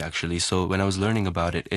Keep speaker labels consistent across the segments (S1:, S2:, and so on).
S1: actually. So when I was learning about it,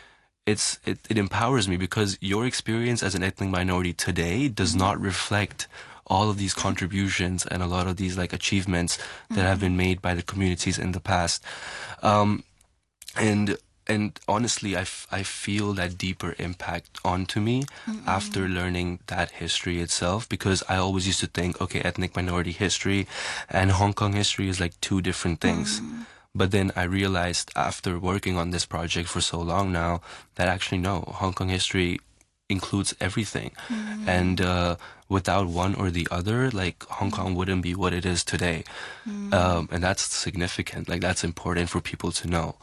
S1: it empowers me because your experience as an ethnic minority today does not reflect all of these contributions and a lot of these like achievements that have been made by the communities in the past. Um, and and honestly, I feel that deeper impact onto me after learning that history itself, because I always used to think, okay, ethnic minority history and Hong Kong history is like two different things. But then I realized after working on this project for so long now that actually no, Hong Kong history includes everything. And without one or the other, like Hong Kong wouldn't be what it is today. And that's significant. Like that's important for people to know.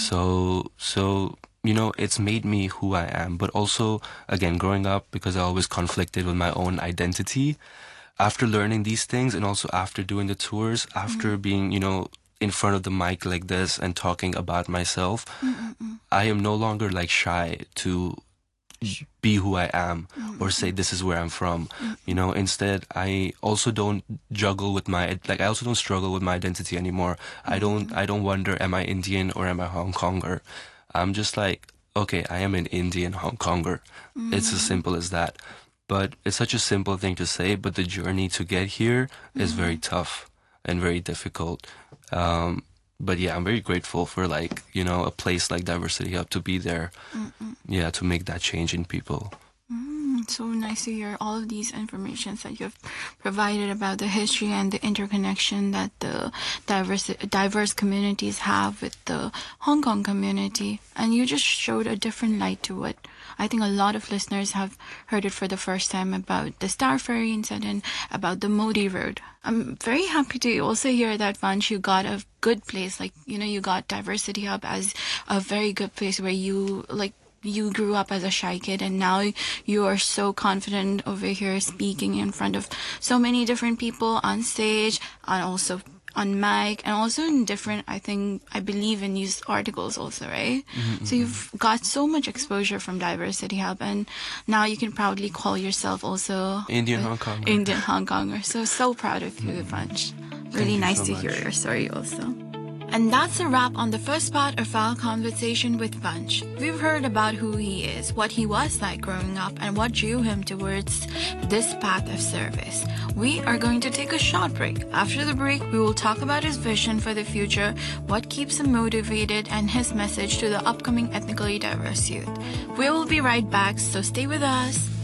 S1: So you know, it's made me who I am. But also, again, growing up, because I always conflicted with my own identity, after learning these things and also after doing the tours, after being, you know, in front of the mic like this and talking about myself, I am no longer like shy to be who I am or say this is where I'm from. You know, instead I also don't juggle with my like I also don't struggle with my identity anymore. I don't wonder, am I Indian or am I Hong Konger? I'm just like, okay, I am an Indian Hong Konger. It's as simple as that. But it's such a simple thing to say, but the journey to get here is very tough and very difficult. But yeah, I'm very grateful for like, you know, a place like Diversity Hub to be there. Yeah, to make that change in people.
S2: So nice to hear all of these informations that you've provided about the history and the interconnection that the diverse communities have with the Hong Kong community. And you just showed a different light to it. I think a lot of listeners have heard it for the first time about the Star Ferry incident, about the Modi Road. I'm very happy to also hear that, Vansh, you got a good place. Like, you know, you got Diversity Hub as a very good place where you grew up as a shy kid and now you are so confident over here speaking in front of so many different people on stage and also on mic and also in different, I believe in news articles also, right? So you've got so much exposure from Diversity Hub and now you can proudly call yourself also
S1: Indian Hong Konger.
S2: Indian Hong Konger. So proud of you, Vansh. Really nice to hear your story also. And that's a wrap on the first part of our conversation with Vansh. We've heard about who he is, what he was like growing up, and what drew him towards this path of service. We are going to take a short break. After the break, we will talk about his vision for the future, what keeps him motivated, and his message to the upcoming ethnically diverse youth. We will be right back, so stay with us.